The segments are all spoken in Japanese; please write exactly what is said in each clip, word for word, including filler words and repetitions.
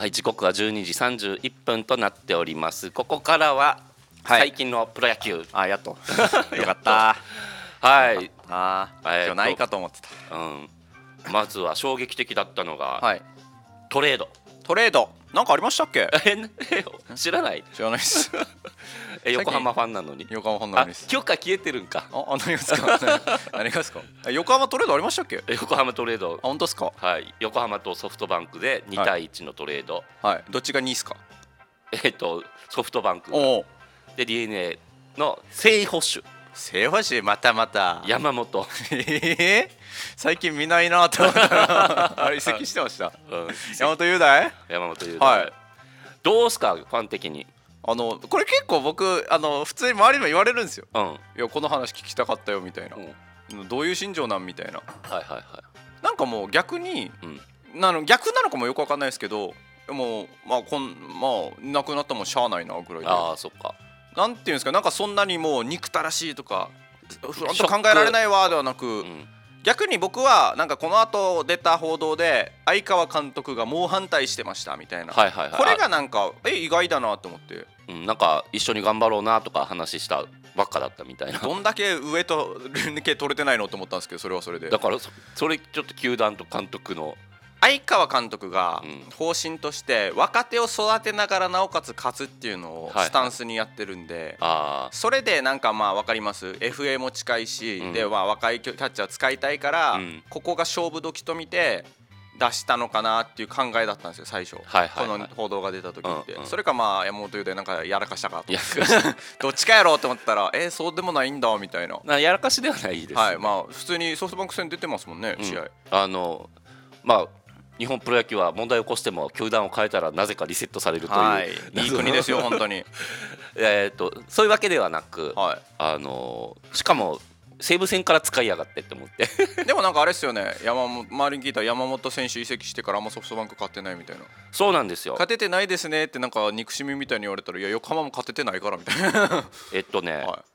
はい、時刻はじゅうにじさんじゅういっぷんとなっております。ここからは最近のプロ野球、 はい、あやっとよかったはいあー、今日ないかと思ってた、 うん、まずは衝撃的だったのが、 はい、 トレードトレードなんかありましたっけ？ 知らない知らないですえ横浜ファンなのに。 横浜ファンなのにです。 許可消えてるんか。 あ、あ何がですか何がですか横浜トレードありましたっけ？ 横浜トレード、 あ、本当ですか？ はい、横浜とソフトバンクでにたいいちのトレード、 はい、はい、どっちがにですか？ えっとソフトバンクおで ディーエヌエー の正捕手正捕手またまた山本えー、最近見ないなと思ったらあれ移籍してました、うん、山本雄大山本雄大、はい、どうすかファン的に。 あのこれ結構僕あの普通に周りにも言われるんですよ、うん、いやこの話聞きたかったよみたいな、うん、どういう心情なんみたいな、はいはいはい、なんかもう逆に、うん、なの逆なのかもよくわかんないですけど、もうまあこんまあ亡くなったもんしゃあないなぐらいで、 ああそっか、 なんていうんですか、なんかそんなにもう憎たらしいとかフロント考えられないわではなく、うん、逆に僕はなんかこの後出た報道で相川監督が猛反対してましたみたいな、はいはいはい、これがなんかえ意外だなと思って、 うん、なんか一緒に頑張ろうなとか話したばっかだったみたいな。 どんだけ上と抜け取れてないのと思ったんですけど、それはそれでだから そ, それちょっと球団と監督の相川監督が方針として若手を育てながらなおかつ勝つっていうのをスタンスにやってるんで、はい、それでなんかまあ分かります エフエー も近いし、うん、でまあ若いキャッチャー使いたいから、うん、ここが勝負時と見て出したのかなっていう考えだったんですよ最初、はいはいはい、この報道が出た時って、うんうん、それかまあ山本雄大なんかやらかしたかとどっちかやろうと思ったらえー、そうでもないんだみたいな、 なやらかしではないです、ね、 はい、まあ普通にソフトバンク戦出てますもんね、うん、試合あのまあ日本プロ野球は問題を起こしても球団を変えたらなぜかリセットされるという、はい、 いい国ですよ本当にえとそういうわけではなく、はい、あのしかも西武戦から使いやがってって思ってでもなんかあれですよね、山本周りに聞いたら山本選手移籍してからあんまソフトバンク勝ってないみたいな。 そうなんですよ、 勝ててないですねってなんか憎しみみたいに言われたら、いや横浜も勝ててないからみたいなえっとね、はい、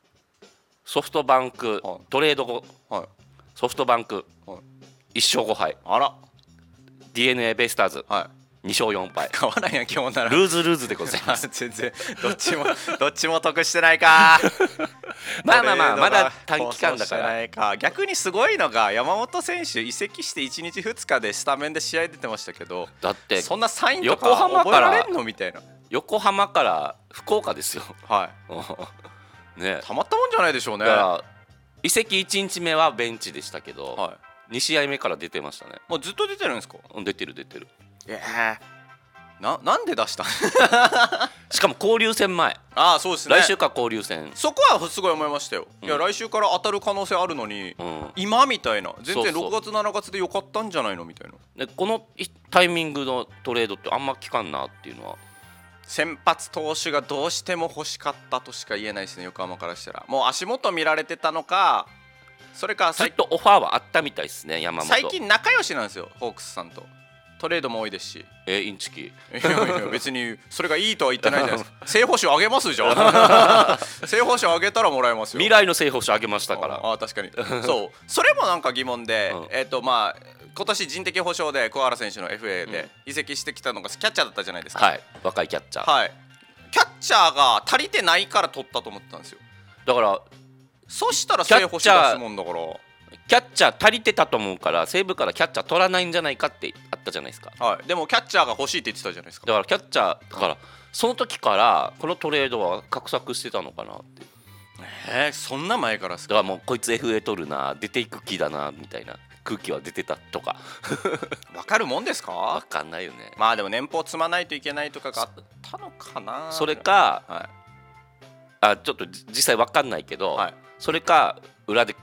ソフトバンク、はい、トレード後、はい、ソフトバンク、はい、いっしょうごはい、 あらディーエヌエー ベイスターズ、はい、にしょうよんはい、 変わらんやん今日ならルーズルーズでございます全然どっちもどっちも得してないかまあまあまあまだ短期間だからないか。逆にすごいのが山本選手移籍していちにちふつかでスタメンで試合出てましたけど、 だってそんなサインとか覚えられんのみたいな。 横浜から福岡ですよはいね、たまったもんじゃないでしょうね。だから移籍いちにちめはベンチでしたけど、はい、にしあいめから出てましたね。 もうずっと出てるんですか？ 出てる出てる。 えーな, なんで出したしかも交流戦前。 ああそうですね、 来週から交流戦。 そこはすごい思いましたよ、うん、いや来週から当たる可能性あるのに、うん、今みたいな全然ろくがつしちがつでよかったんじゃないのみたいな。 でこのタイミングのトレードってあんま聞かんなっていうのは、 先発投手がどうしても欲しかったとしか言えないですね横浜からしたら。もう足元見られてたのか、それかずっとオファーはあったみたいですね山本。 最近仲良しなんですよホークスさんと。トレードも多いですし。 えインチキ。いやいや別にそれがいいとは言ってないじゃないですか正捕手あげますじゃん正捕手あげたらもらえますよ。 未来の正捕手あげましたから。 ああ確かにそうそれもなんか疑問で、うん、えっ、ー、とまあ今年人的保障で桑原選手の エフエー で移籍してきたのがキャッチャーだったじゃないですか、 はい、若いキャッチャー。 はいキャッチャーが足りてないから取ったと思ってたんですよ。 だからそしたら正捕手出すもんだから、 キャッチャー足りてたと思うから西武からキャッチャー取らないんじゃないかってあったじゃないですか、 はい、でもキャッチャーが欲しいって言ってたじゃないですか。 だからキャッチャーだからその時からこのトレードは画策してたのかなって。 えー、そんな前からですか。 だからもうこいつ エフエー 取るな出ていく気だなみたいな空気は出てたとか分かるもんですか。 分かんないよね。 まあでも年俸積まないといけないとかがあったのかな。 それか、はい、あちょっと実際分かんないけど、はい、それか裏で